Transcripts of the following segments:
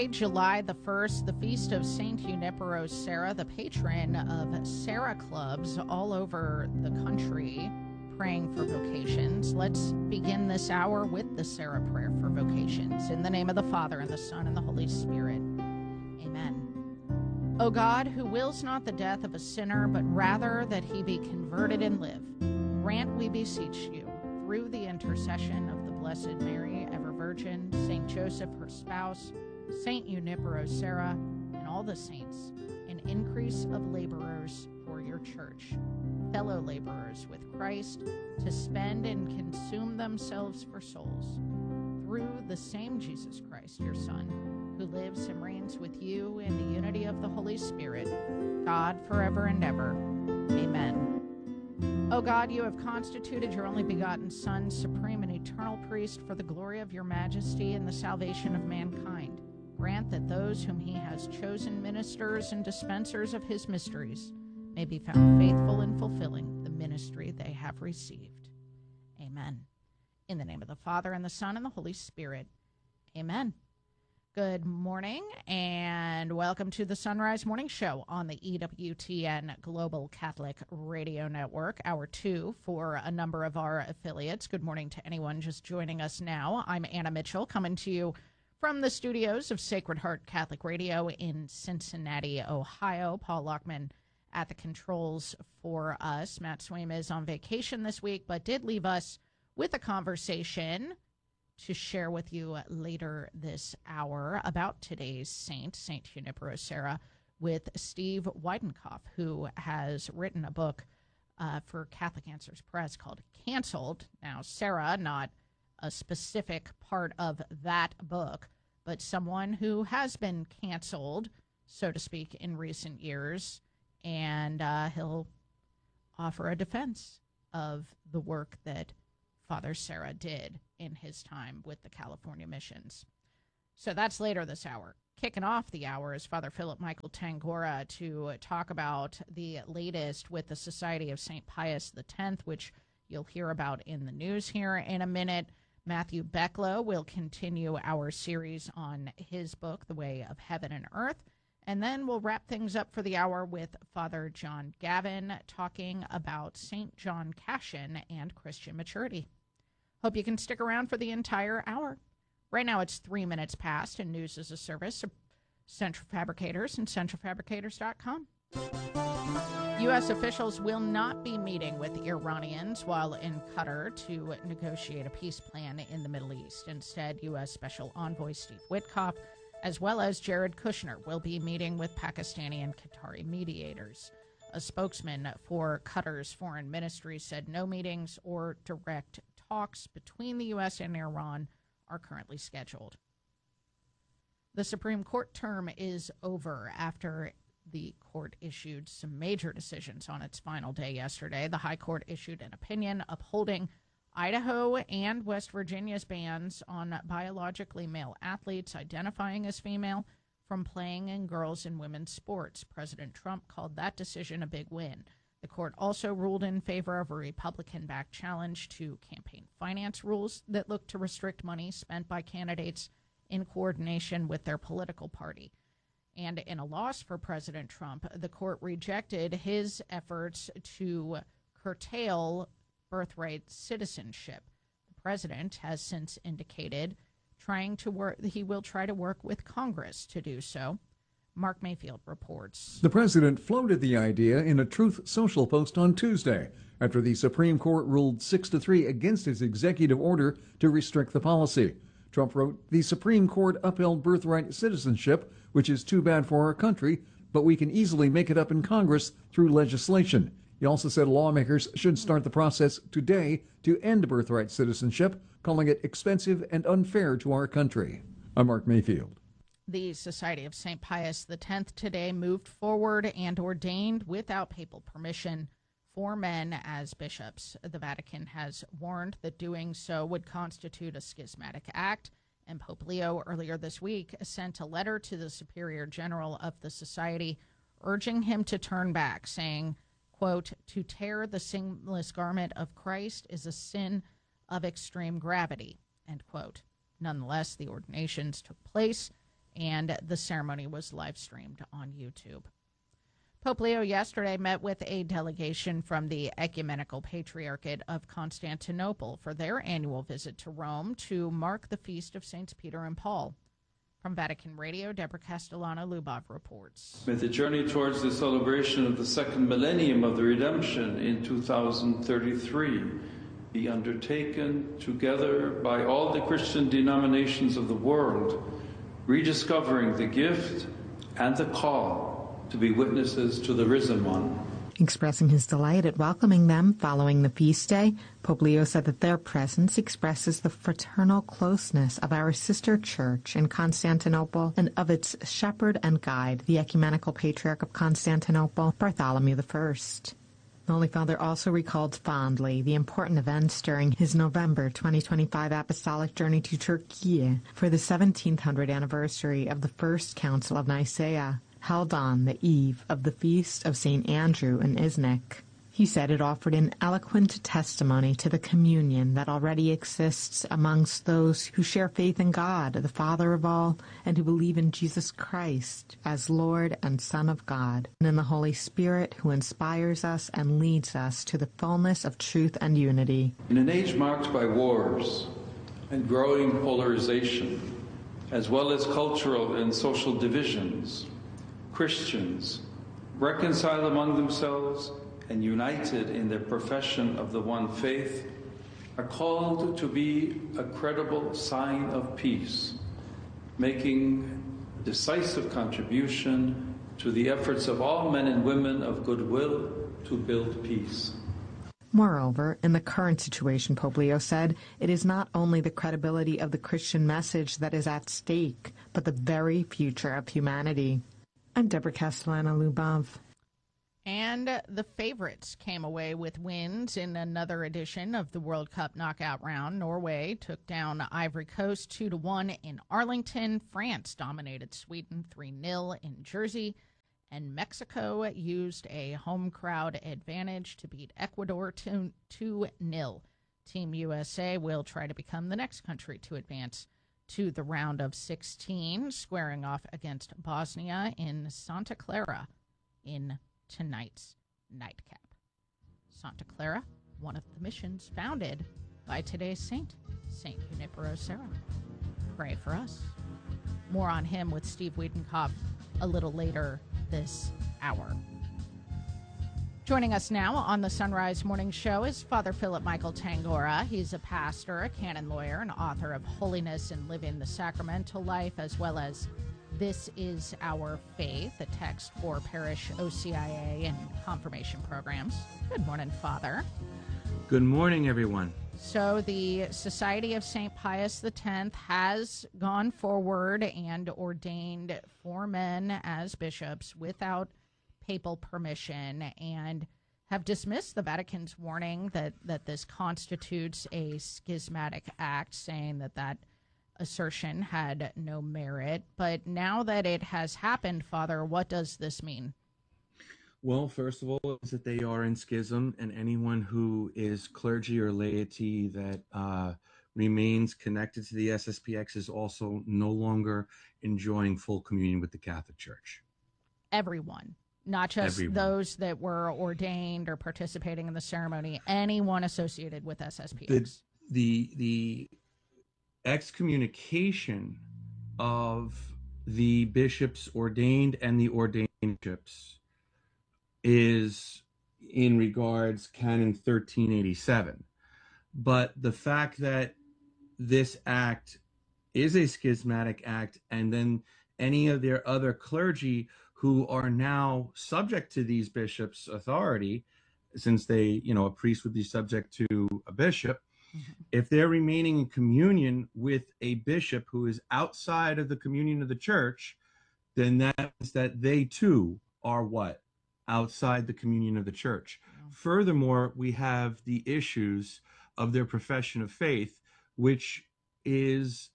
July the 1st, the feast of St. Junipero Serra, the patron of Serra clubs all over the country, praying for vocations. Let's begin this hour with the Serra prayer for vocations. In the name of the Father, and the Son, and the Holy Spirit. Amen. O God, who wills not the death of a sinner, but rather that he be converted and live, grant, we beseech you, through the intercession of the Blessed Mary, ever Virgin, Saint Joseph, her spouse, Saint Junipero Serra, and all the saints, an increase of laborers for your church, fellow laborers with Christ, to spend and consume themselves for souls, through the same Jesus Christ, your Son, who lives and reigns with you in the unity of the Holy Spirit, God, forever and ever. Amen. O God, you have constituted your only begotten Son, supreme and eternal priest, for the glory of your majesty and the salvation of mankind. Grant that those whom he has chosen ministers and dispensers of his mysteries may be found faithful in fulfilling the ministry they have received. Amen. In the name of the Father, and the Son, and the Holy Spirit. Amen. Good morning, and welcome to the Sunrise Morning Show on the EWTN Global Catholic Radio Network, Hour 2 for a number of our affiliates. Good morning to anyone just joining us now. I'm Anna Mitchell, coming to you from the studios of Sacred Heart Catholic Radio in Cincinnati, Ohio. Paul Lockman at the controls for us. Matt Swaim is on vacation this week, but did leave us with a conversation to share with you later this hour about today's saint, St. Junipero Serra, with Steve Weidenkopf, who has written a book for Catholic Answers Press called Canceled. Now, Serra, not a specific part of that book, but someone who has been canceled, so to speak, in recent years, and he'll offer a defense of the work that Father Serra did in his time with the California missions. So that's later this hour. Kicking off the hour is Father Philip Michael Tangora to talk about the latest with the Society of St. Pius X, which you'll hear about in the news here in a minute. Matthew Becklow will continue our series on his book, The Way of Heaven and Earth. And then we'll wrap things up for the hour with Father John Gavin talking about St. John Cassian and Christian maturity. Hope you can stick around for the entire hour. Right now it's 3 minutes past, and news is a service of Central Fabricators and centralfabricators.com. U.S. officials will not be meeting with Iranians while in Qatar to negotiate a peace plan in the Middle East. Instead, U.S. Special Envoy Steve Witkoff, as well as Jared Kushner, will be meeting with Pakistani and Qatari mediators. A spokesman for Qatar's foreign ministry said no meetings or direct talks between the U.S. and Iran are currently scheduled. The Supreme Court term is over after the court issued some major decisions on its final day yesterday. The High Court issued an opinion upholding Idaho and West Virginia's bans on biologically male athletes identifying as female from playing in girls' and women's sports. President Trump called that decision a big win. The court also ruled in favor of a Republican-backed challenge to campaign finance rules that look to restrict money spent by candidates in coordination with their political party. And in a loss for President Trump, the court rejected his efforts to curtail birthright citizenship. The president has since indicated he will try to work with Congress to do so. Mark Mayfield reports. The president floated the idea in a Truth Social post on Tuesday after the Supreme Court ruled 6-3 against his executive order to restrict the policy. Trump wrote, "The Supreme Court upheld birthright citizenship, which is too bad for our country, but we can easily make it up in Congress through legislation." He also said lawmakers should start the process today to end birthright citizenship, calling it expensive and unfair to our country. I'm Mark Mayfield. The Society of St. Pius X today moved forward and ordained, without papal permission, 4 men as bishops. The Vatican has warned that doing so would constitute a schismatic act, and Pope Leo earlier this week sent a letter to the Superior General of the Society urging him to turn back, saying, quote, "To tear the seamless garment of Christ is a sin of extreme gravity," end quote. Nonetheless, the ordinations took place and the ceremony was live streamed on YouTube. Pope Leo yesterday met with a delegation from the Ecumenical Patriarchate of Constantinople for their annual visit to Rome to mark the feast of Saints Peter and Paul. From Vatican Radio, Deborah Castellano-Lubov reports. May the journey towards the celebration of the second millennium of the Redemption in 2033 be undertaken together by all the Christian denominations of the world, rediscovering the gift and the call to be witnesses to the risen one. Expressing his delight at welcoming them following the feast day, Pope Leo said that their presence expresses the fraternal closeness of our sister church in Constantinople and of its shepherd and guide, the Ecumenical Patriarch of Constantinople, Bartholomew I. The Holy Father also recalled fondly the important events during his November 2025 apostolic journey to Turkey for the 1700th anniversary of the First Council of Nicaea, held on the eve of the feast of St. Andrew in Iznik. He said it offered an eloquent testimony to the communion that already exists amongst those who share faith in God, the Father of all, and who believe in Jesus Christ as Lord and Son of God, and in the Holy Spirit who inspires us and leads us to the fullness of truth and unity. In an age marked by wars and growing polarization, as well as cultural and social divisions, Christians, reconciled among themselves and united in their profession of the one faith, are called to be a credible sign of peace, making a decisive contribution to the efforts of all men and women of goodwill to build peace. Moreover, in the current situation, Pope Leo said, it is not only the credibility of the Christian message that is at stake, but the very future of humanity. I'm Deborah Castellano-Lubov. And the favorites came away with wins in another edition of the World Cup knockout round. Norway took down Ivory Coast 2-1 in Arlington. France dominated Sweden 3-0 in Jersey. And Mexico used a home crowd advantage to beat Ecuador 2-0. Team USA will try to become the next country to advance to the round of 16, squaring off against Bosnia in Santa Clara in tonight's nightcap. Santa Clara, one of the missions founded by today's saint, St. Junipero Serra. Pray for us. More on him with Steve Wiedenkopp a little later this hour. Joining us now on the Sunrise Morning Show is Father Philip Michael Tangora. He's a pastor, a canon lawyer, and author of Holiness and Living the Sacramental Life, as well as This Is Our Faith, a text for parish OCIA and confirmation programs. Good morning, Father. Good morning, everyone. So the Society of St. Pius X has gone forward and ordained 4 men as bishops without papal permission and have dismissed the Vatican's warning that this constitutes a schismatic act, saying that assertion had no merit. But now that it has happened, Father, what does this mean? Well, first of all, is that they are in schism, and anyone who is clergy or laity that remains connected to the SSPX is also no longer enjoying full communion with the Catholic Church. Everyone. Not just those that were ordained or participating in the ceremony, anyone associated with SSPX. The excommunication of the bishops ordained and the ordained bishops is in regards Canon 1387. But the fact that this act is a schismatic act, and then any of their other clergy who are now subject to these bishops' authority, since they, a priest would be subject to a bishop, if they're remaining in communion with a bishop who is outside of the communion of the church, then that means that they too are what? Outside the communion of the church. Furthermore, we have the issues of their profession of faith, which is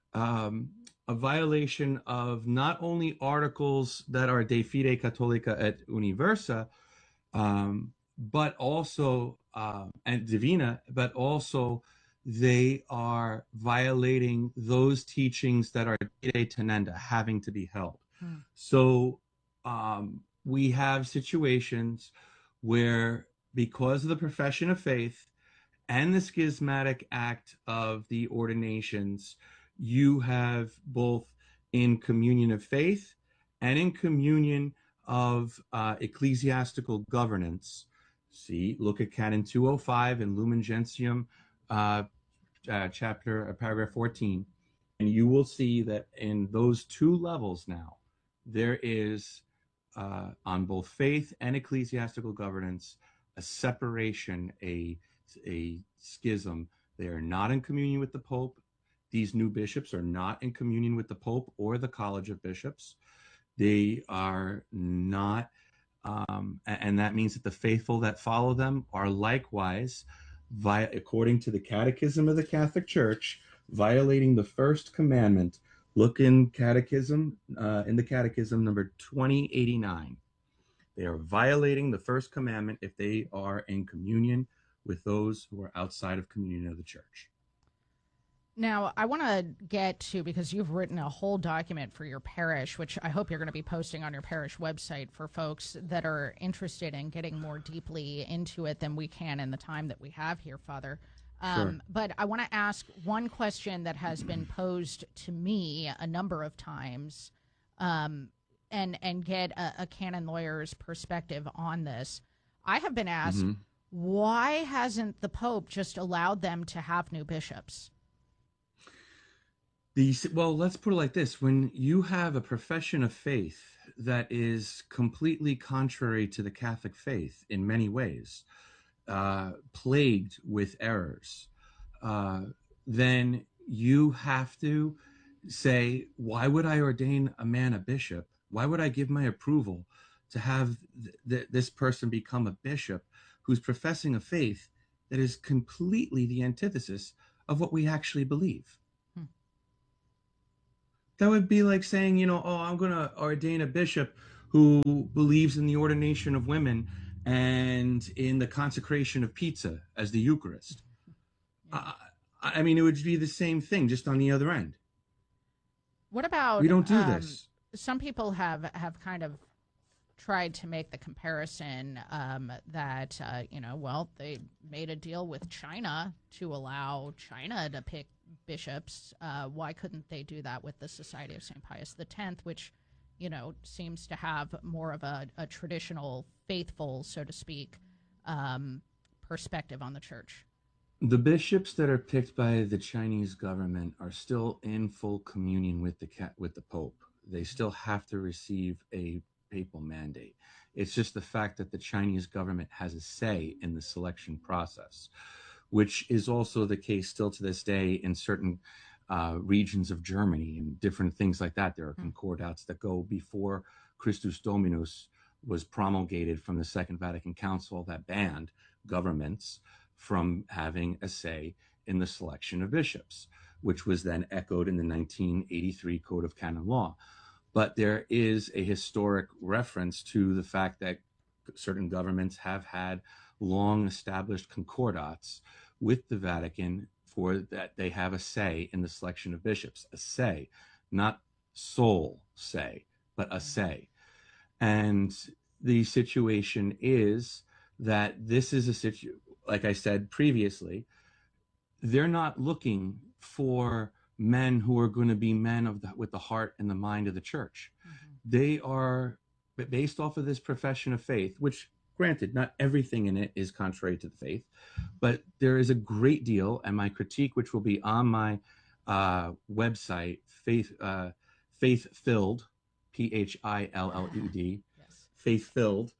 a violation of not only articles that are De Fide Catholica et Universa, but also and Divina, but also they are violating those teachings that are de tenenda, having to be held. So we have situations where, because of the profession of faith and the schismatic act of the ordinations, you have both in communion of faith and in communion of ecclesiastical governance. See, look at Canon 205 in Lumen Gentium, paragraph 14, and you will see that in those two levels now, there is, on both faith and ecclesiastical governance, a separation, a schism. They are not in communion with the Pope. These new bishops are not in communion with the Pope or the College of Bishops. They are not, and that means that the faithful that follow them are likewise, according to the Catechism of the Catholic Church, violating the first commandment. Look in Catechism, in the Catechism number 2089. They are violating the first commandment if they are in communion with those who are outside of communion of the church. Now, I want to get to, because you've written a whole document for your parish, which I hope you're going to be posting on your parish website for folks that are interested in getting more deeply into it than we can in the time that we have here, Father. Sure. But I want to ask one question that has been posed to me a number of times, and get a canon lawyer's perspective on this. I have been asked, why hasn't the Pope just allowed them to have new bishops? Well, let's put it like this. When you have a profession of faith that is completely contrary to the Catholic faith in many ways, plagued with errors, then you have to say, why would I ordain a man a bishop? Why would I give my approval to have this person become a bishop who's professing a faith that is completely the antithesis of what we actually believe? That would be like saying, I'm going to ordain a bishop who believes in the ordination of women and in the consecration of pizza as the Eucharist. I mean, it would be the same thing, just on the other end. What about... We don't do this. Some people have kind of tried to make the comparison that, they made a deal with China to allow China to pick bishops. Why couldn't they do that with the Society of St. Pius X, which, seems to have more of a traditional, faithful, so to speak, perspective on the church? The bishops that are picked by the Chinese government are still in full communion with the Pope. They still have to receive a papal mandate. It's just the fact that the Chinese government has a say in the selection process, which is also the case still to this day in certain regions of Germany and different things like that. There are concordats that go before Christus Dominus was promulgated from the Second Vatican Council that banned governments from having a say in the selection of bishops, which was then echoed in the 1983 Code of Canon Law. But there is a historic reference to the fact that certain governments have had long established concordats with the Vatican for that they have a say in the selection of bishops, a say, not sole say, but a say. And the situation is that this is a situation, like I said previously, they're not looking for men who are going to be men with the heart and the mind of the church. They are based off of this profession of faith, which, granted, not everything in it is contrary to the faith, but there is a great deal, and my critique, which will be on my website, Faith-Filled, PHILLED, Yes. Faith-Filled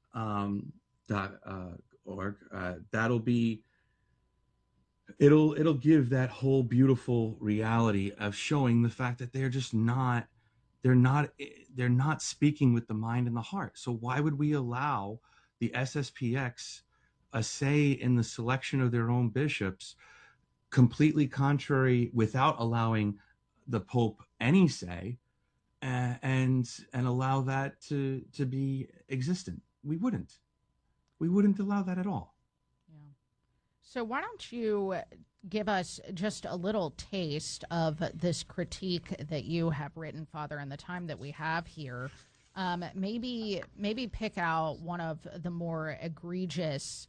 .org. That'll be, it'll give that whole beautiful reality of showing the fact that they're just not, they're not speaking with the mind and the heart. So why would we allow the SSPX a say in the selection of their own bishops, completely contrary, without allowing the Pope any say, and allow that to be existent? We wouldn't allow that at all. Yeah. So why don't you give us just a little taste of this critique that you have written, Father, in the time that we have here. Maybe pick out one of the more egregious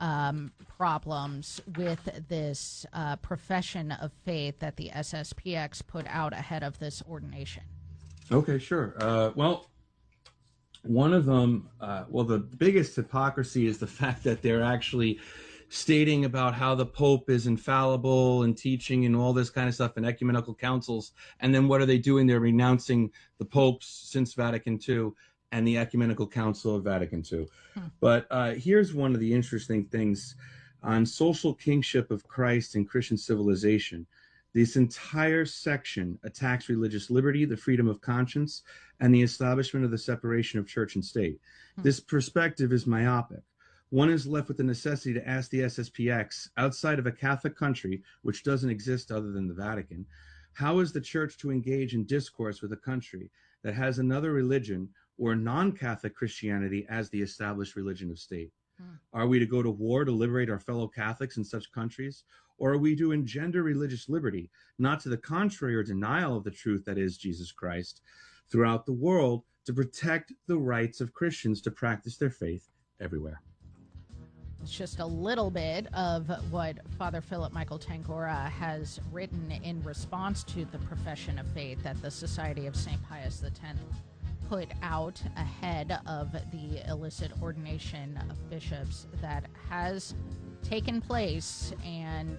problems with this profession of faith that the SSPX put out ahead of this ordination. Okay, sure. Well, one of them, the biggest hypocrisy is the fact that they're actually stating about how the Pope is infallible and teaching and all this kind of stuff in ecumenical councils. And then what are they doing? They're renouncing the popes since Vatican II and the Ecumenical Council of Vatican II. But here's one of the interesting things on social kingship of Christ and Christian civilization. This entire section attacks religious liberty, the freedom of conscience, and the establishment of the separation of church and state. This perspective is myopic. One is left with the necessity to ask the SSPX, outside of a Catholic country, which doesn't exist other than the Vatican, how is the church to engage in discourse with a country that has another religion or non-Catholic Christianity as the established religion of state? Are we to go to war to liberate our fellow Catholics in such countries? Or are we to engender religious liberty, not to the contrary or denial of the truth that is Jesus Christ, throughout the world to protect the rights of Christians to practice their faith everywhere? It's just a little bit of what Father Philip Michael Tangora has written in response to the profession of faith that the Society of St. Pius X put out ahead of the illicit ordination of bishops that has taken place. And,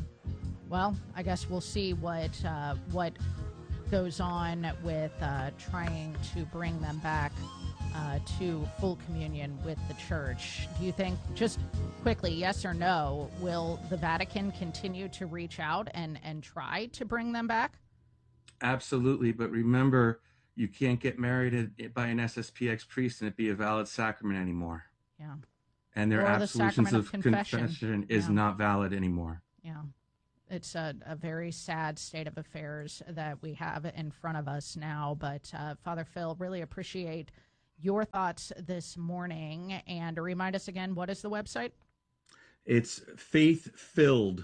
I guess we'll see what goes on with trying to bring them back to full communion with the church. Do you think, just quickly, yes or no, will the Vatican continue to reach out and try to bring them back? Absolutely, but remember, you can't get married by an SSPX priest and it be a valid sacrament anymore. Yeah. And their absolutions of confession is not valid anymore. Yeah. It's a very sad state of affairs that we have in front of us now. But Father Phil, really appreciate your thoughts this morning. And to remind us again, what is the website? It's faithfilled,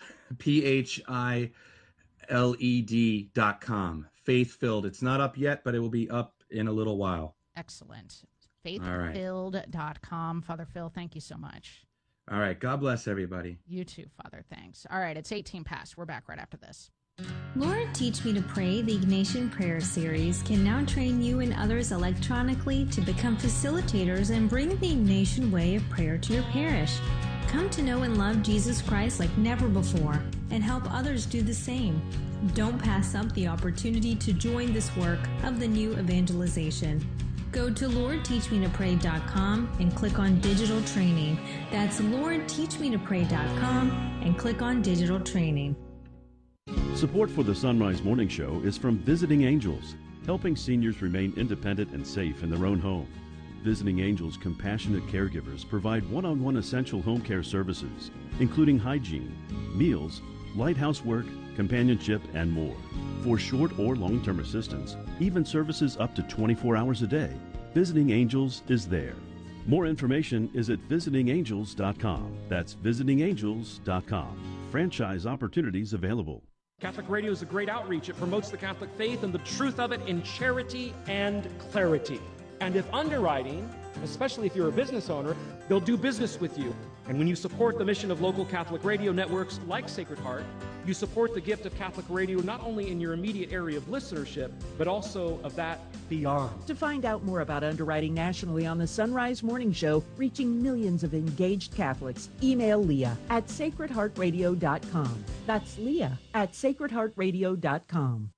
PHILED.com. Faithfilled. It's not up yet, but it will be up in a little while. Excellent. Faithfilled.com. Father Phil, thank you so much. All right. God bless everybody. You too, Father. Thanks. All right. It's 18 past. We're back right after this. Lord, Teach Me to Pray, the Ignatian Prayer Series, can now train you and others electronically to become facilitators and bring the Ignatian way of prayer to your parish. Come to know and love Jesus Christ like never before and help others do the same. Don't pass up the opportunity to join this work of the new evangelization. Go to LordTeachMeToPray.com and click on Digital Training. That's LordTeachMeToPray.com and click on Digital Training. Support for the Sunrise Morning Show is from Visiting Angels, helping seniors remain independent and safe in their own home. Visiting Angels compassionate caregivers provide one-on-one essential home care services, including hygiene, meals, light housework, companionship, and more. For short or long-term assistance, even services up to 24 hours a day, Visiting Angels is there. More information is at visitingangels.com. That's visitingangels.com. Franchise opportunities available. Catholic Radio is a great outreach. It promotes the Catholic faith and the truth of it in charity and clarity. And if underwriting, especially if you're a business owner, they'll do business with you. And when you support the mission of local Catholic radio networks like Sacred Heart, you support the gift of Catholic radio not only in your immediate area of listenership, but also of that beyond. To find out more about underwriting nationally on the Sunrise Morning Show, reaching millions of engaged Catholics, email Leah at sacredheartradio.com. That's Leah at sacredheartradio.com.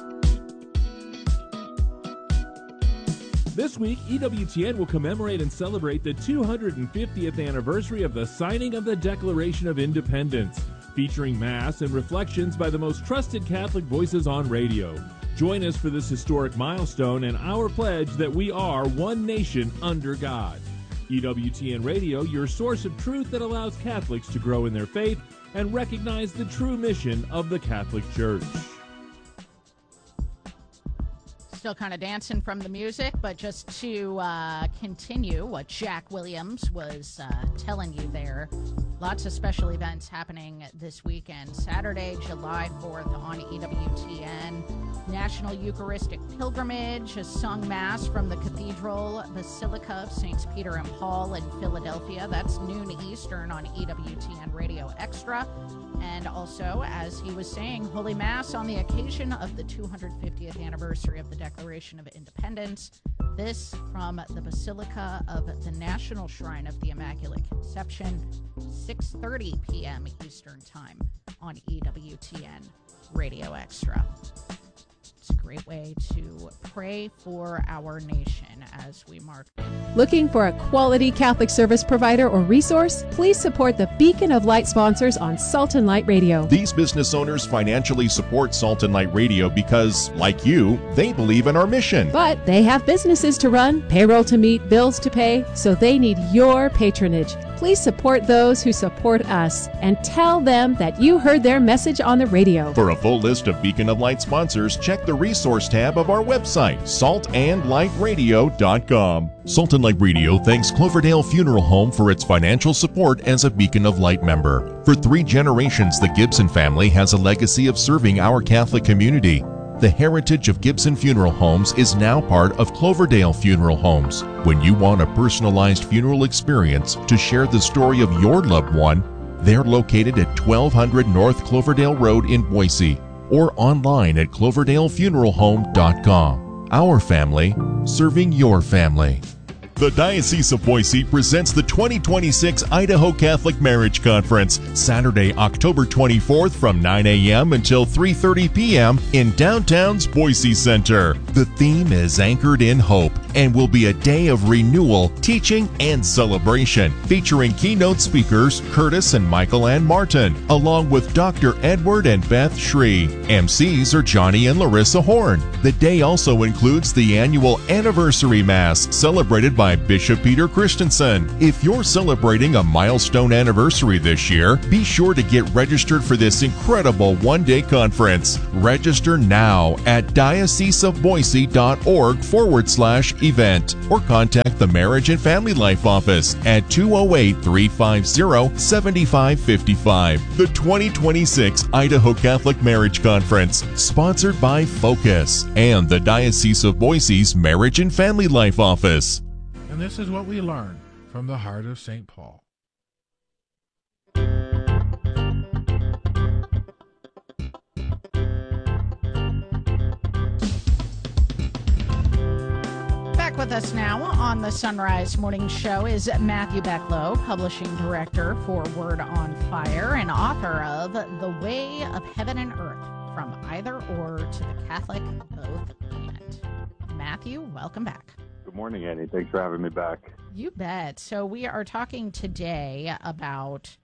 This week, EWTN will commemorate and celebrate the 250th anniversary of the signing of the Declaration of Independence, featuring Mass and reflections by the most trusted Catholic voices on radio. Join us for this historic milestone and our pledge that we are one nation under God. EWTN Radio, your source of truth that allows Catholics to grow in their faith and recognize the true mission of the Catholic Church. still kind of dancing from the music, but just to continue what Jack Williams was telling you there, lots of special events happening this weekend. Saturday, July 4th on EWTN, National Eucharistic Pilgrimage, a sung mass from the Cathedral Basilica of Saints Peter and Paul in Philadelphia. That's noon Eastern on EWTN Radio Extra. And also, as he was saying, Holy Mass on the occasion of the 250th anniversary of the Declaration of Independence. This from the Basilica of the National Shrine of the Immaculate Conception, 6:30 p.m. Eastern Time on EWTN Radio Extra. It's a great way to pray for our nation as we mark. Looking for a quality Catholic service provider or resource? Please support the Beacon of Light sponsors on Salt and Light Radio. These business owners financially support Salt and Light Radio because, like you, they believe in our mission. But they have businesses to run, payroll to meet, bills to pay, so they need your patronage. Please support those who support us and tell them that you heard their message on the radio. For a full list of Beacon of Light sponsors, check the resource tab of our website, saltandlightradio.com. Salt and Light Radio thanks Cloverdale Funeral Home for its financial support as a Beacon of Light member. For 3 generations, the Gibson family has a legacy of serving our Catholic community. The heritage of Gibson Funeral Homes is now part of Cloverdale Funeral Homes. When you want a personalized funeral experience to share the story of your loved one, they're located at 1200 North Cloverdale Road in Boise or online at cloverdalefuneralhome.com. Our family, serving your family. The Diocese of Boise presents the 2026 Idaho Catholic Marriage Conference, Saturday, October 24th from 9 a.m. until 3:30 p.m. in downtown's Boise Center. The theme is Anchored in Hope and will be a day of renewal, teaching, and celebration, featuring keynote speakers Curtis and Michael Ann Martin, along with Dr. Edward and Beth Shree. MCs are Johnny and Larissa Horn. The day also includes the annual Anniversary Mass, celebrated by Bishop Peter Christensen. If you're celebrating a milestone anniversary this year, be sure to get registered for this incredible one-day conference. Register now at dioceseofboise.org/event or contact the Marriage and Family Life Office at 208-350-7555. The 2026 Idaho Catholic Marriage Conference, sponsored by Focus and the Diocese of Boise's Marriage and Family Life Office. And this is what we learn from the heart of St. Paul. Back with us now on the Sunrise Morning Show is Matthew Becklow, Publishing Director for Word on Fire and author of The Way of Heaven and Earth, From Either Or to the Catholic Both And. Matthew, welcome back. Good morning, Annie. Thanks for having me back. You bet. So we are talking today about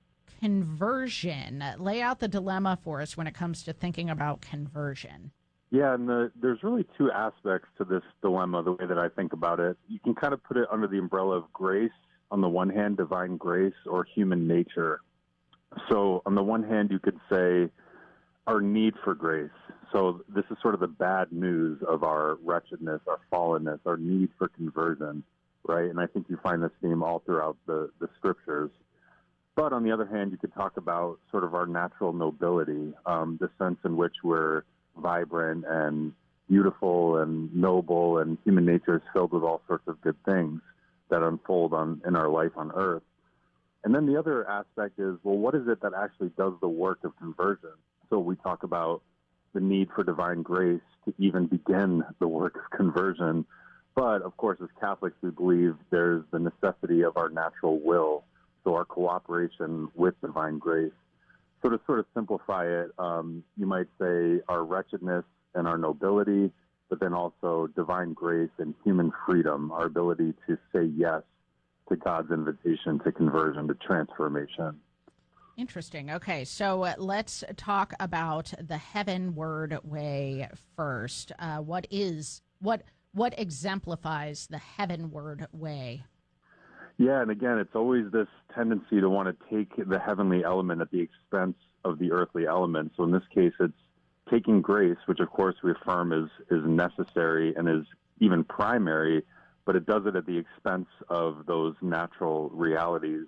conversion. Lay out the dilemma for us when it comes to thinking about conversion. Yeah, and there's really 2 aspects to this dilemma, the way that I think about it. You can kind of put it under the umbrella of grace, on the one hand, divine grace, or human nature. So on the one hand, you could say our need for grace. So this is sort of the bad news of our wretchedness, our fallenness, our need for conversion, right? And I think you find this theme all throughout the scriptures. But on the other hand, you could talk about sort of our natural nobility, the sense in which we're vibrant and beautiful and noble, and human nature is filled with all sorts of good things that unfold in our life on earth. And then the other aspect is, well, what is it that actually does the work of conversion? So we talk about the need for divine grace to even begin the work of conversion. But, of course, as Catholics, we believe there's the necessity of our natural will, so our cooperation with divine grace. So to sort of simplify it, you might say our wretchedness and our nobility, but then also divine grace and human freedom, our ability to say yes to God's invitation to conversion, to transformation. Interesting. Okay, so let's talk about the heavenward way first. What exemplifies the heavenward way? Yeah, and again, it's always this tendency to want to take the heavenly element at the expense of the earthly element. So in this case, it's taking grace, which of course we affirm is necessary and is even primary, but it does it at the expense of those natural realities.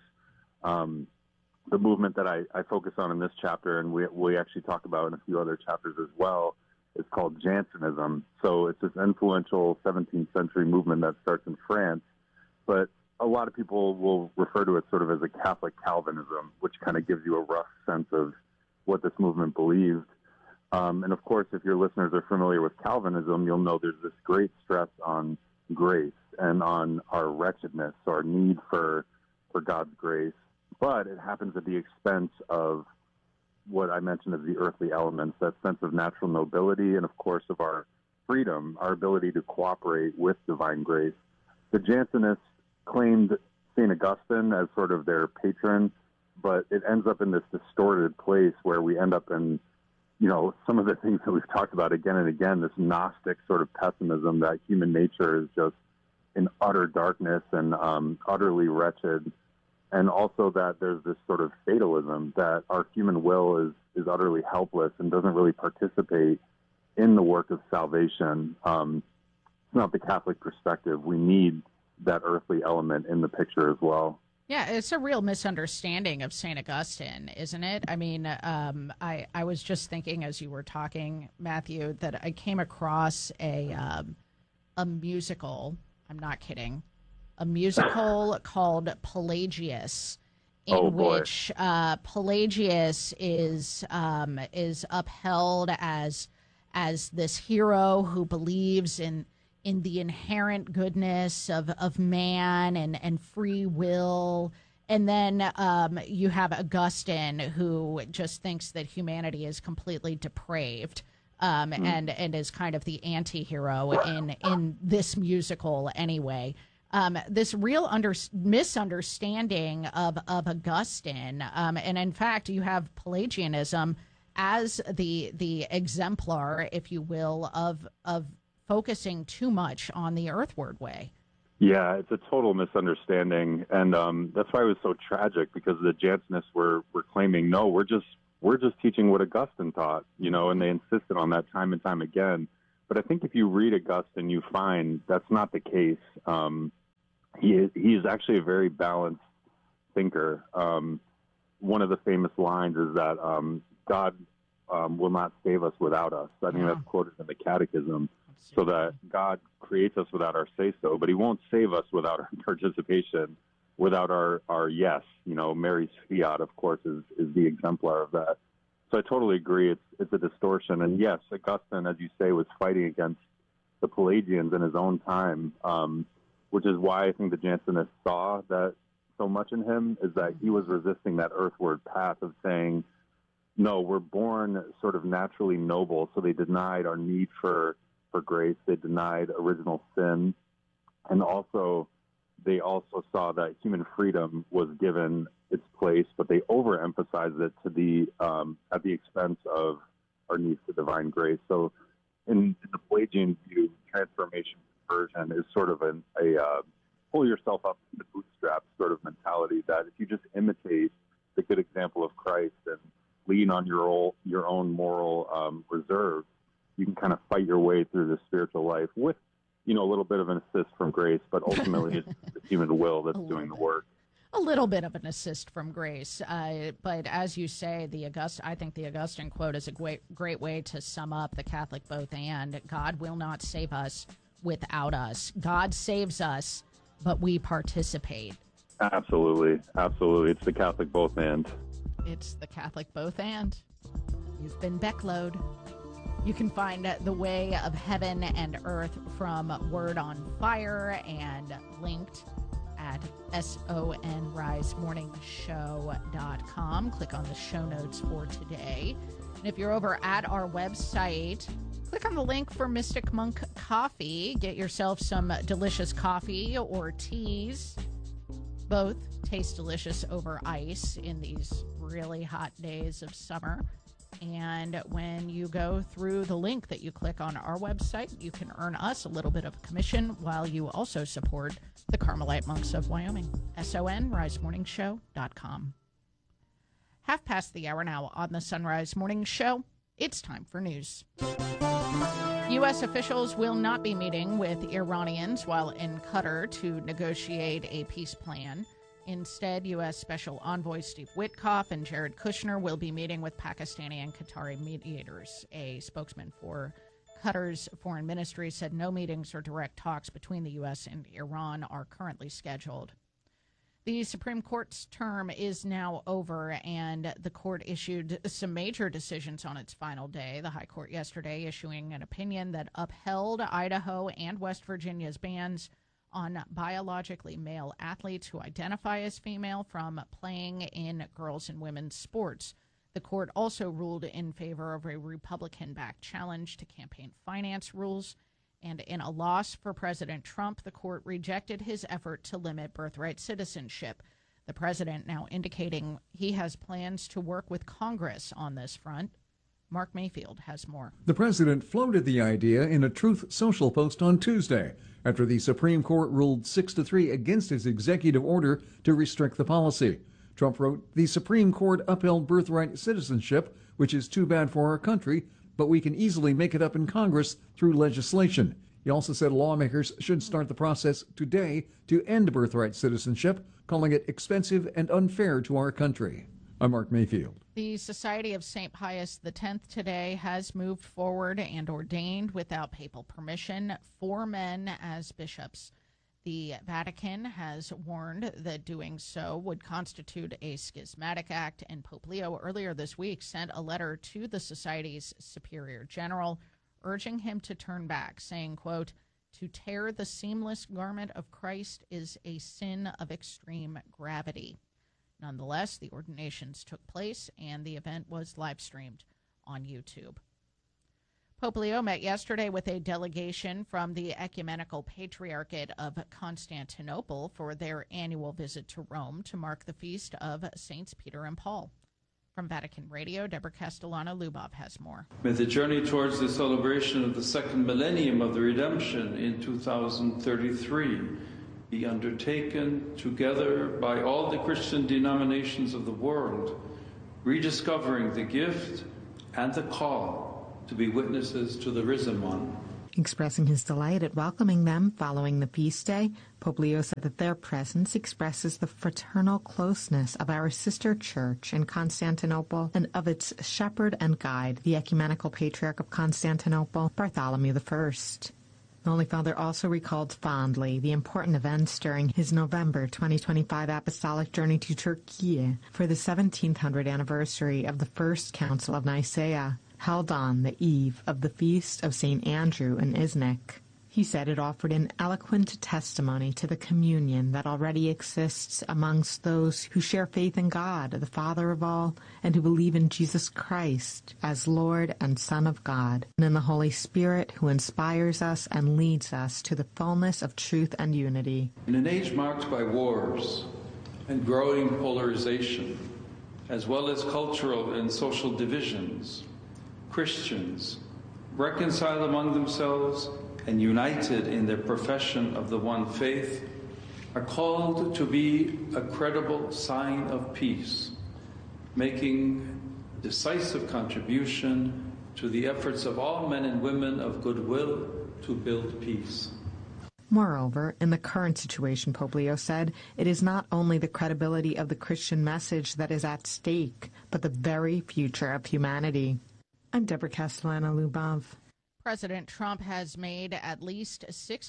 The movement that I focus on in this chapter, and we actually talk about in a few other chapters as well, is called Jansenism. So it's this influential 17th century movement that starts in France, but a lot of people will refer to it sort of as a Catholic Calvinism, which kind of gives you a rough sense of what this movement believed. And of course, if your listeners are familiar with Calvinism, you'll know there's this great stress on grace and on our wretchedness, our need for God's grace. But it happens at the expense of what I mentioned as the earthly elements, that sense of natural nobility and, of course, of our freedom, our ability to cooperate with divine grace. The Jansenists claimed St. Augustine as sort of their patron, but it ends up in this distorted place where we end up in, some of the things that we've talked about again and again, this Gnostic sort of pessimism that human nature is just in utter darkness and utterly wretched. And also that there's this sort of fatalism that our human will is utterly helpless and doesn't really participate in the work of salvation. It's not the Catholic perspective. We need that earthly element in the picture as well. Yeah, it's a real misunderstanding of St. Augustine, isn't it? I mean, I was just thinking as you were talking, Matthew, that I came across a musical, I'm not kidding, a musical called Pelagius, in which Pelagius is upheld as this hero who believes in the inherent goodness of man and free will. And then you have Augustine, who just thinks that humanity is completely depraved. And is kind of the anti-hero in this musical anyway. This real misunderstanding of Augustine, and in fact, you have Pelagianism as the exemplar, if you will, of focusing too much on the earthward way. Yeah, it's a total misunderstanding, and that's why it was so tragic, because the Jansenists were claiming, no, we're just teaching what Augustine taught, and they insisted on that time and time again. But I think if you read Augustine, you find that's not the case. He is actually a very balanced thinker. One of the famous lines is that God will not save us without us. I think that's quoted in the Catechism. So that God creates us without our say-so, but he won't save us without our participation, without our yes. Mary's fiat, of course, is the exemplar of that. So I totally agree. It's a distortion. And yes, Augustine, as you say, was fighting against the Pelagians in his own time, which is why I think the Jansenists saw that so much in him, is that he was resisting that earthward path of saying, no, we're born sort of naturally noble. So they denied our need for grace. They denied original sin. And they also saw that human freedom was given its place, but they overemphasized it at the expense of our need for divine grace. So in the Pelagian view, transformation conversion is sort of a pull yourself up in the bootstraps sort of mentality, that if you just imitate the good example of Christ and lean on your own moral reserve, you can kind of fight your way through the spiritual life with, a little bit of an assist from grace, but ultimately it's the human will that's doing the work. A little bit of an assist from grace. But as you say, I think the Augustine quote is a great way to sum up the Catholic both and. God will not save us without us. God saves us, but we participate. Absolutely. Absolutely. It's the Catholic both and. It's the Catholic both and. You've been Becklowed. You can find The Way of Heaven and Earth from Word on Fire and linked at sonrisemorningshow.com. Click on the show notes for today. And if you're over at our website, click on the link for Mystic Monk Coffee. Get yourself some delicious coffee or teas. Both taste delicious over ice in these really hot days of summer. And when you go through the link that you click on our website, you can earn us a little bit of a commission while you also support the Carmelite Monks of Wyoming. sonrisemorningshow.com. 1:30 the hour now on the Sunrise Morning Show. It's time for news. U.S. officials will not be meeting with Iranians while in Qatar to negotiate a peace plan. Instead, U.S. Special Envoy Steve Witkoff and Jared Kushner will be meeting with Pakistani and Qatari mediators. A spokesman for Qatar's foreign ministry said no meetings or direct talks between the U.S. and Iran are currently scheduled. The Supreme Court's term is now over, and the court issued some major decisions on its final day. The High Court yesterday issuing an opinion that upheld Idaho and West Virginia's bans on biologically male athletes who identify as female from playing in girls' and women's sports. The court also ruled in favor of a Republican-backed challenge to campaign finance rules. And in a loss for President Trump, the court rejected his effort to limit birthright citizenship. The president now indicating he has plans to work with Congress on this front. Mark Mayfield has more. The president floated the idea in a Truth Social post on Tuesday after the Supreme Court ruled 6-3 against his executive order to restrict the policy. Trump wrote, "The Supreme Court upheld birthright citizenship, which is too bad for our country, but we can easily make it up in Congress through legislation." He also said lawmakers should start the process today to end birthright citizenship, calling it expensive and unfair to our country. I'm Mark Mayfield. The Society of St. Pius X today has moved forward and ordained without papal permission 4 men as bishops. The Vatican has warned that doing so would constitute a schismatic act, and Pope Leo earlier this week sent a letter to the Society's Superior General urging him to turn back, saying, quote, "To tear the seamless garment of Christ is a sin of extreme gravity." Nonetheless, the ordinations took place, and the event was live-streamed on YouTube. Pope Leo met yesterday with a delegation from the Ecumenical Patriarchate of Constantinople for their annual visit to Rome to mark the feast of Saints Peter and Paul. From Vatican Radio, Deborah Castellano-Lubov has more. May the journey towards the celebration of the second millennium of the Redemption in 2033 be undertaken together by all the Christian denominations of the world, rediscovering the gift and the call to be witnesses to the risen one. Expressing his delight at welcoming them following the feast day, Pope Leo said that their presence expresses the fraternal closeness of our sister church in Constantinople and of its shepherd and guide, the Ecumenical Patriarch of Constantinople, Bartholomew I. The Holy Father also recalled fondly the important events during his November 2025 apostolic journey to Turkey for the 1700th anniversary of the First Council of Nicaea, held on the eve of the feast of St. Andrew in Iznik. He said it offered an eloquent testimony to the communion that already exists amongst those who share faith in God, the Father of all, and who believe in Jesus Christ as Lord and Son of God, and in the Holy Spirit who inspires us and leads us to the fullness of truth and unity. In an age marked by wars and growing polarization, as well as cultural and social divisions, Christians, reconciled among themselves and united in their profession of the one faith, are called to be a credible sign of peace, making a decisive contribution to the efforts of all men and women of goodwill to build peace. Moreover, in the current situation, Pope Leo said, it is not only the credibility of the Christian message that is at stake, but the very future of humanity. I'm Deborah Castellano-Lubov. President Trump has made at least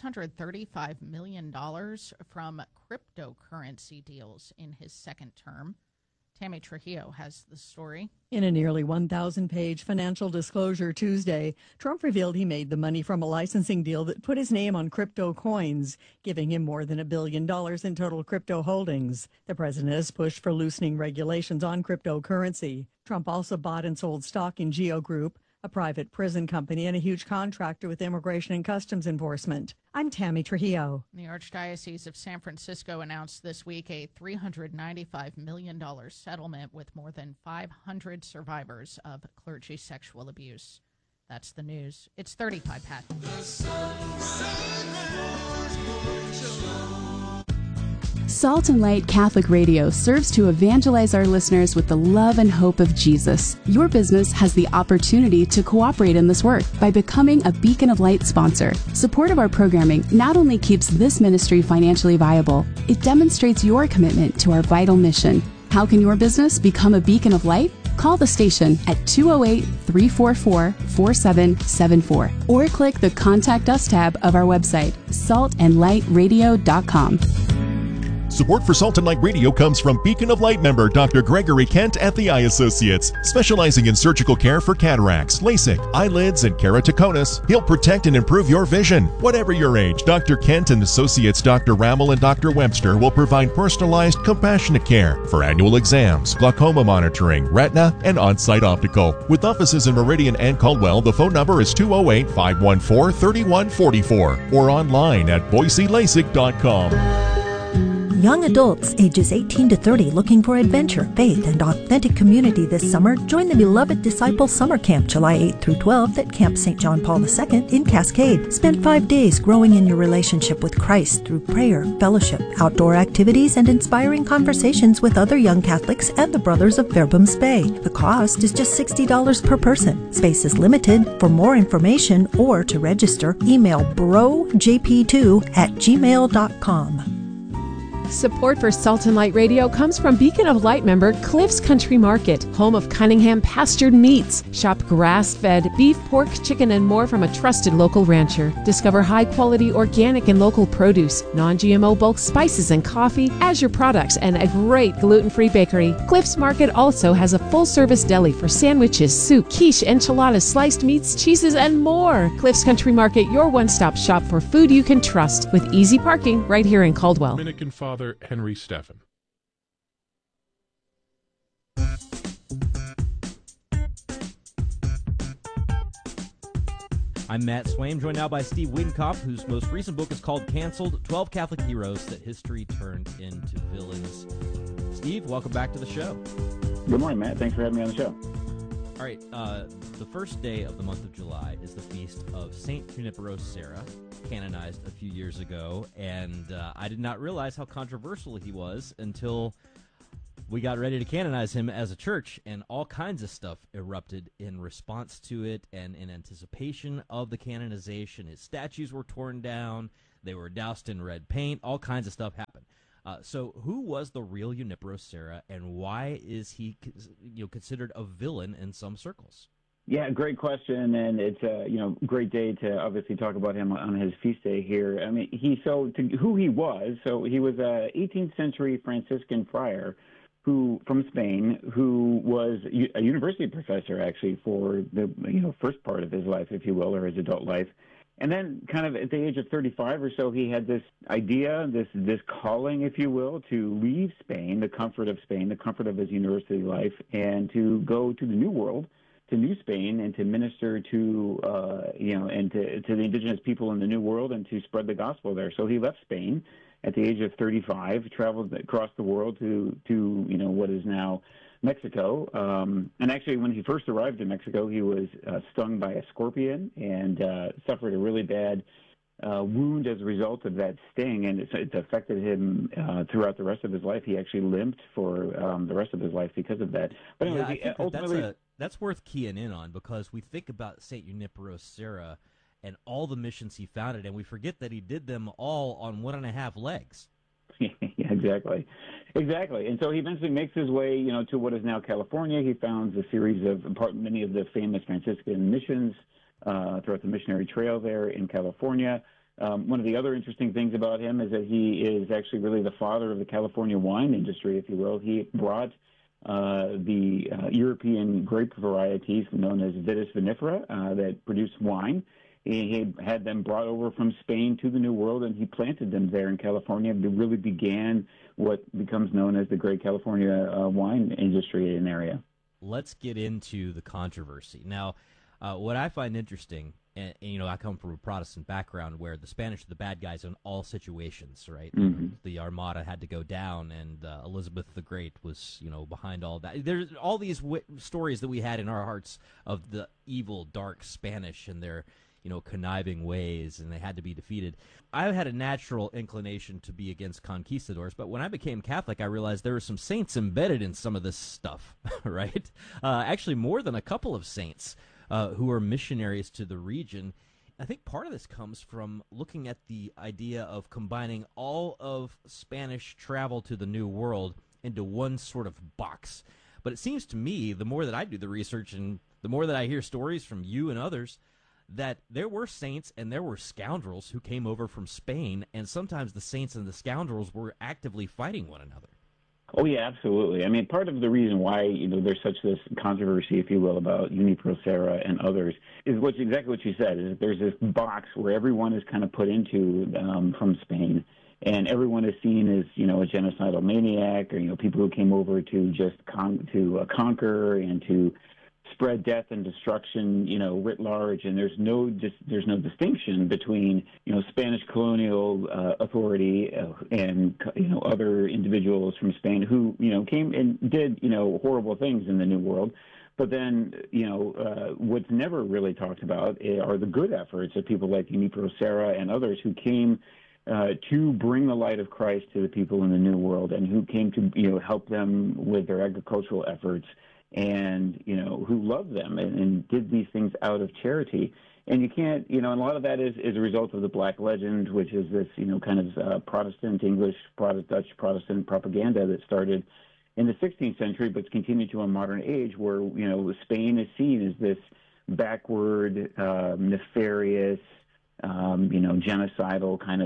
$635 million from cryptocurrency deals in his second term. Tammy Trujillo has the story. In a nearly 1,000-page financial disclosure Tuesday, Trump revealed he made the money from a licensing deal that put his name on crypto coins, giving him more than $1 billion in total crypto holdings. The president has pushed for loosening regulations on cryptocurrency. Trump also bought and sold stock in Geo Group, a private prison company and a huge contractor with Immigration and Customs Enforcement. I'm Tammy Trujillo. The Archdiocese of San Francisco announced this week a $395 million settlement with more than 500 survivors of clergy sexual abuse. That's the news. It's 35, Pat. The Salt and Light Catholic Radio serves to evangelize our listeners with the love and hope of Jesus. Your business has the opportunity to cooperate in this work by becoming a Beacon of Light sponsor. Support of our programming not only keeps this ministry financially viable, it demonstrates your commitment to our vital mission. How can your business become a beacon of light? Call the station at 208-344-4774 or click the Contact Us tab of our website, saltandlightradio.com. Support for Salt and Light Radio comes from Beacon of Light member Dr. Gregory Kent at the Eye Associates. Specializing in surgical care for cataracts, LASIK, eyelids, and keratoconus, he'll protect and improve your vision. Whatever your age, Dr. Kent and Associates Dr. Rammel and Dr. Webster will provide personalized, compassionate care for annual exams, glaucoma monitoring, retina, and on-site optical. With offices in Meridian and Caldwell, the phone number is 208-514-3144 or online at boiselasik.com. Young adults ages 18 to 30 looking for adventure, faith, and authentic community this summer, join the Beloved Disciple Summer Camp July 8 through 12 at Camp St. John Paul II in Cascade. Spend 5 days growing in your relationship with Christ through prayer, fellowship, outdoor activities, and inspiring conversations with other young Catholics and the Brothers of Verbum Spei. The cost is just $60 per person. Space is limited. For more information or to register, email brojp2@gmail.com. Support for Salt and Light Radio comes from Beacon of Light member Cliff's Country Market, home of Cunningham pastured meats. Shop grass-fed beef, pork, chicken, and more from a trusted local rancher. Discover high-quality organic and local produce, non-GMO bulk spices and coffee, Azure products, and a great gluten-free bakery. Cliff's Market also has a full-service deli for sandwiches, soup, quiche, enchiladas, sliced meats, cheeses, and more. Cliff's Country Market, your one-stop shop for food you can trust, with easy parking right here in Caldwell. Dominican Father Henry Steffen. I'm Matt Swaim, joined now by Steve Wiedenkopp, whose most recent book is called Canceled, 12 Catholic Heroes That History Turned Into Villains. Steve, welcome back to the show. Good morning, Matt. Thanks for having me on the show. All right, the first day of the month of July is the feast of St. Junipero Serra, canonized a few years ago, and I did not realize how controversial he was until we got ready to canonize him as a church, and all kinds of stuff erupted in response to it and in anticipation of the canonization. His statues were torn down, they were doused in red paint, all kinds of stuff happened. So who was the real Junipero Serra, and why is he considered a villain in some circles? Yeah, great question, and it's a great day to obviously talk about him on his feast day here. I mean, who he was. So he was a 18th century Franciscan friar from Spain, who was a university professor actually for the first part of his life, if you will, or his adult life. And then kind of at the age of 35 or so, he had this idea, this calling, if you will, to leave Spain, the comfort of Spain, the comfort of his university life, and to go to the New World, to New Spain, and to minister to, and to the indigenous people in the New World and to spread the gospel there. So he left Spain at the age of 35, traveled across the world to what is now Mexico. And actually, when he first arrived in Mexico, he was stung by a scorpion and suffered a really bad wound as a result of that sting, and it affected him throughout the rest of his life. He actually limped for the rest of his life because of that. But anyway, I think that's worth keying in on, because we think about St. Junipero Serra and all the missions he founded, and we forget that he did them all on 1.5 legs. Yeah, exactly. And so he eventually makes his way, to what is now California. He founds a series of many of the famous Franciscan missions throughout the missionary trail there in California. One of the other interesting things about him is that he is actually really the father of the California wine industry, if you will. He brought the European grape varieties known as Vitis vinifera that produce wine. He had them brought over from Spain to the New World, and he planted them there in California. It really began what becomes known as the Great California wine industry in the area. Let's get into the controversy. Now, what I find interesting, and I come from a Protestant background where the Spanish are the bad guys in all situations, right? Mm-hmm. The Armada had to go down, and Elizabeth the Great was, behind all that. There's all these stories that we had in our hearts of the evil, dark Spanish and their conniving ways, and they had to be defeated. I had a natural inclination to be against conquistadors, but when I became Catholic, I realized there were some saints embedded in some of this stuff, right? Actually, more than a couple of saints who are missionaries to the region. I think part of this comes from looking at the idea of combining all of Spanish travel to the New World into one sort of box. But it seems to me, the more that I do the research and the more that I hear stories from you and others, that there were saints and there were scoundrels who came over from Spain, and sometimes the saints and the scoundrels were actively fighting one another. Oh, yeah, absolutely. I mean, part of the reason why, there's such this controversy, if you will, about Junipero Serra and others is exactly what you said, is that there's this box where everyone is kind of put into from Spain, and everyone is seen as, a genocidal maniac, or, people who came over to just conquer and to spread death and destruction, writ large, and there's no distinction between, Spanish colonial authority and other individuals from Spain who came and did horrible things in the New World. But then what's never really talked about are the good efforts of people like Junipero Serra and others who came to bring the light of Christ to the people in the New World, and who came to help them with their agricultural efforts, and who loved them and did these things out of charity. And you can't, and a lot of that is a result of the Black Legend, which is this, kind of Protestant, English, Dutch Protestant propaganda that started in the 16th century, but it's continued to a modern age where, Spain is seen as this backward, nefarious, genocidal kind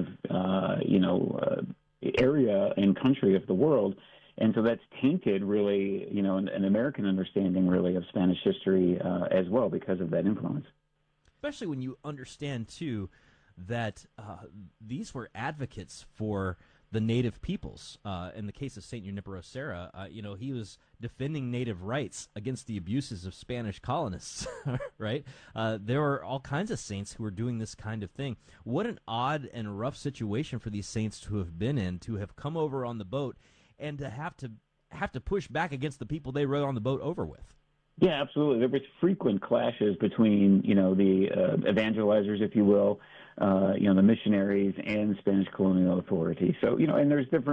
of, area and country of the world. And so that's tainted, really, an American understanding, really, of Spanish history as well because of that influence. Especially when you understand, too, that these were advocates for the native peoples. In the case of St. Junipero Serra, he was defending native rights against the abuses of Spanish colonists, right? There were all kinds of saints who were doing this kind of thing. What an odd and rough situation for these saints to have been in, to have come over on the boat and to have to push back against the people they rode on the boat over with. Yeah, absolutely. There was frequent clashes between, the evangelizers, if you will, the missionaries and Spanish colonial authority. So, and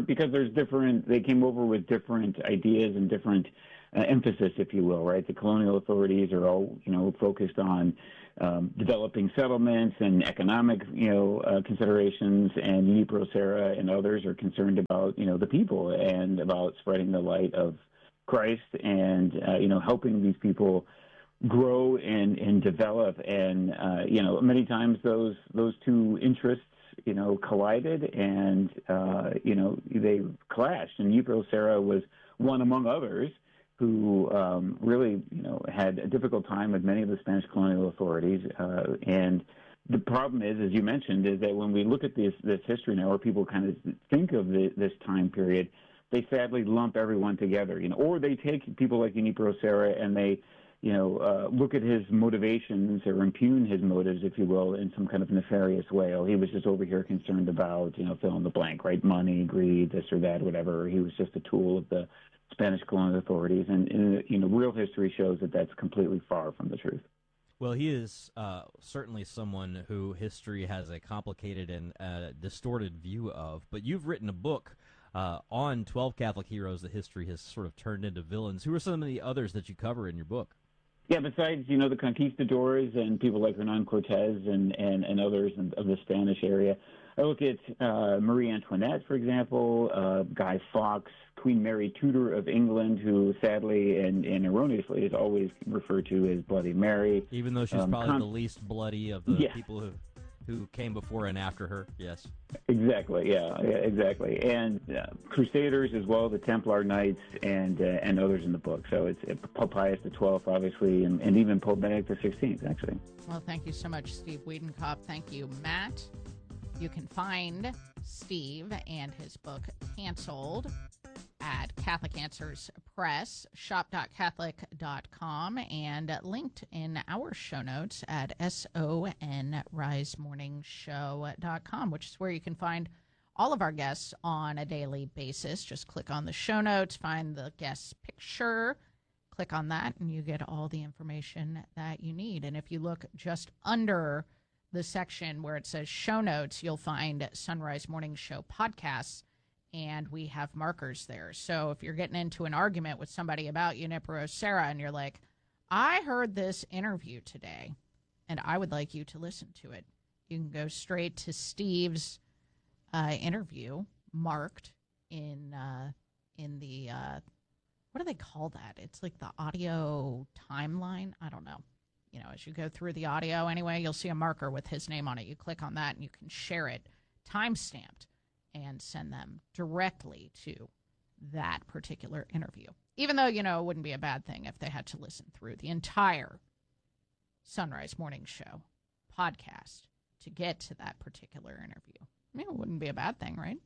they came over with different ideas and different emphasis, if you will, right? The colonial authorities are all, focused on developing settlements and economic, considerations, and Junipero Serra and others are concerned about, the people and about spreading the light of Christ and, helping these people grow and develop. And, many times those two interests, collided and, they clashed. And Junipero Serra was one among others who really, had a difficult time with many of the Spanish colonial authorities. And the problem is, as you mentioned, is that when we look at this history now, or people kind of think of this time period, they sadly lump everyone together, or they take people like Junipero Serra and they, look at his motivations or impugn his motives, if you will, in some kind of nefarious way. Oh, he was just over here concerned about, fill in the blank, right? Money, greed, this or that, whatever. He was just a tool of the Spanish colonial authorities. And real history shows that that's completely far from the truth. Well, he is certainly someone who history has a complicated and distorted view of. But you've written a book on 12 Catholic heroes that history has sort of turned into villains. Who are some of the others that you cover in your book? Yeah, besides, the conquistadors and people like Hernan Cortez and others of the Spanish area, I look at Marie Antoinette, for example, Guy Fawkes, Queen Mary Tudor of England, who sadly and erroneously is always referred to as Bloody Mary. Even though she's probably the least bloody of the people who came before and after her, yes. Exactly, yeah, exactly. And Crusaders as well, the Templar Knights, and others in the book. So it's Pope Pius XII, obviously, and even Pope Benedict XVI, actually. Well, thank you so much, Steve Wiedenkopp. Thank you, Matt. You can find Steve and his book, Canceled, at Catholic Answers Press, shop.catholic.com, and linked in our show notes at sonrisemorningshow.com, which is where you can find all of our guests on a daily basis. Just click on the show notes, find the guest's picture, click on that, and you get all the information that you need. And if you look just under the section where it says show notes, you'll find Sunrise Morning Show podcasts, and we have markers there. So if you're getting into an argument with somebody about Junipero Serra and you're like, I heard this interview today, and I would like you to listen to it, you can go straight to Steve's interview marked in the, what do they call that? It's like the audio timeline. I don't know. You know, as you go through the audio anyway, you'll see a marker with his name on it. You click on that and you can share it, time-stamped, and send them directly to that particular interview. Even though, you know, it wouldn't be a bad thing if they had to listen through the entire Sunrise Morning Show podcast to get to that particular interview. I mean, it wouldn't be a bad thing, right?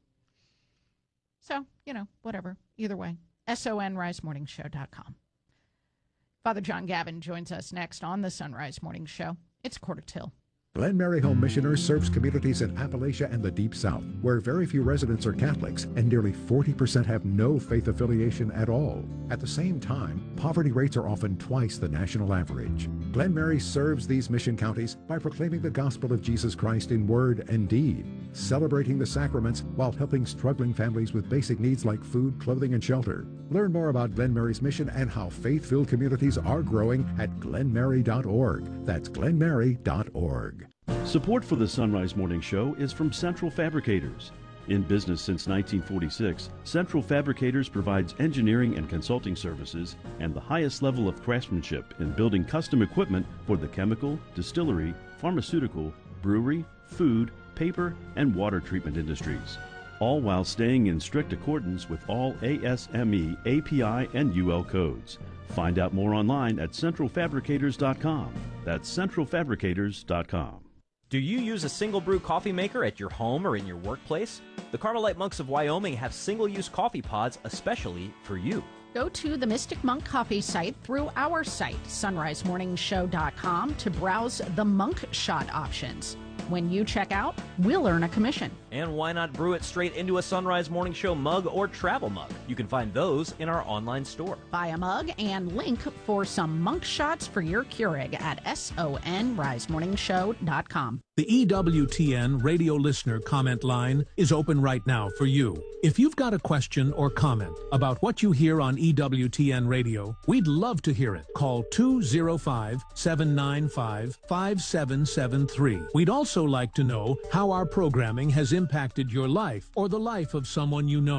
So, you know, whatever. Either way, sonrisemorningshow.com. Father John Gavin joins us next on the Sunrise Morning Show. It's 1:45. Glen Mary Home Missioners serves communities in Appalachia and the Deep South, where very few residents are Catholics and nearly 40% have no faith affiliation at all. At the same time, poverty rates are often twice the national average. Glen Mary serves these mission counties by proclaiming the gospel of Jesus Christ in word and deed, celebrating the sacraments while helping struggling families with basic needs like food, clothing, and shelter. Learn more about Glen Mary's mission and how faith-filled communities are growing at glenmary.org. That's glenmary.org. Support for the Sunrise Morning Show is from Central Fabricators. In business since 1946, Central Fabricators provides engineering and consulting services and the highest level of craftsmanship in building custom equipment for the chemical, distillery, pharmaceutical, brewery, food, paper, and water treatment industries, all while staying in strict accordance with all ASME, API, and UL codes. Find out more online at centralfabricators.com. That's centralfabricators.com. Do you use a single brew coffee maker at your home or in your workplace? The Carmelite Monks of Wyoming have single-use coffee pods especially for you. Go to the Mystic Monk Coffee site through our site, sunrisemorningshow.com, to browse the Monk Shot options. When you check out, we'll earn a commission. And why not brew it straight into a Sunrise Morning Show mug or travel mug? You can find those in our online store. Buy a mug and link for some Monk Shots for your Keurig at sonrisemorningshow.com. The EWTN radio listener comment line is open right now for you. If you've got a question or comment about what you hear on EWTN radio, we'd love to hear it. Call 205-795-5773. We'd also like to know how our programming has impacted your life or the life of someone you know.